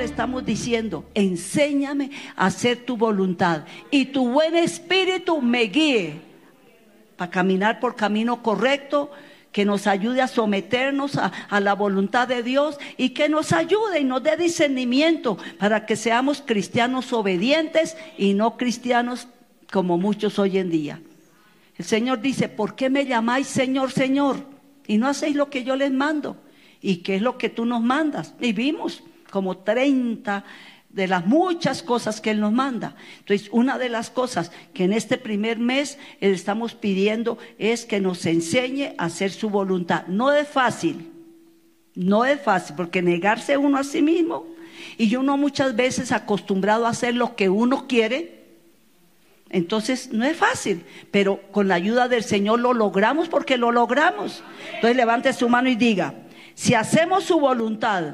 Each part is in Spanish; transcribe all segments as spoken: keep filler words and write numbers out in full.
estamos diciendo: enséñame a hacer tu voluntad y tu buen espíritu me guíe para caminar por camino correcto, que nos ayude a someternos a, a la voluntad de Dios, y que nos ayude y nos dé discernimiento para que seamos cristianos obedientes y no cristianos como muchos hoy en día. El Señor dice: ¿por qué me llamáis Señor, Señor, y no hacéis lo que yo les mando? ¿Y qué es lo que tú nos mandas? Y vimos como treinta de las muchas cosas que Él nos manda. Entonces, una de las cosas que en este primer mes le estamos pidiendo es que nos enseñe a hacer su voluntad. No es fácil, no es fácil, porque negarse uno a sí mismo, y uno muchas veces acostumbrado a hacer lo que uno quiere, entonces no es fácil, pero con la ayuda del Señor lo logramos, porque lo logramos. Entonces levante su mano y diga: si hacemos su voluntad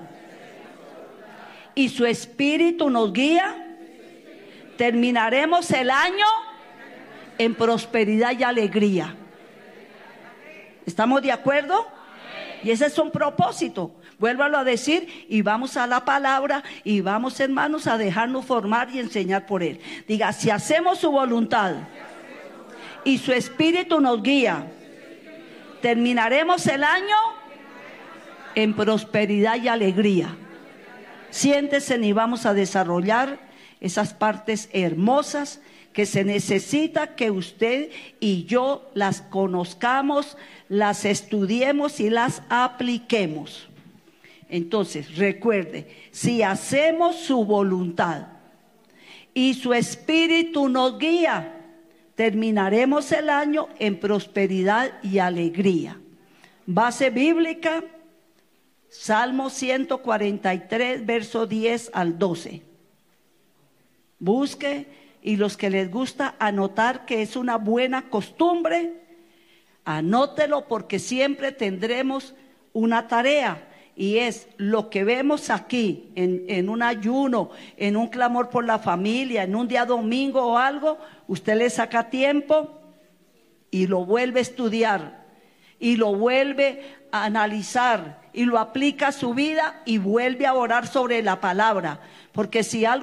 y su espíritu nos guía, terminaremos el año en prosperidad y alegría. ¿Estamos de acuerdo? Y ese es un propósito. Vuélvalo a decir, y vamos a la palabra, y vamos, hermanos, a dejarnos formar y enseñar por Él. Diga: si hacemos su voluntad y su espíritu nos guía, terminaremos el año en prosperidad y alegría. Siéntese y vamos a desarrollar esas partes hermosas que se necesita que usted y yo las conozcamos, las estudiemos y las apliquemos. Entonces, recuerde: si hacemos su voluntad y su espíritu nos guía, terminaremos el año en prosperidad y alegría. Base bíblica: Salmo ciento cuarenta y tres, verso diez al doce. Busque, y los que les gusta anotar, que es una buena costumbre, anótelo, porque siempre tendremos una tarea, y es lo que vemos aquí en, en un ayuno, en un clamor por la familia, en un día domingo o algo. Usted le saca tiempo y lo vuelve a estudiar, y lo vuelve a analizar, y lo aplica a su vida, y vuelve a orar sobre la palabra, porque si algo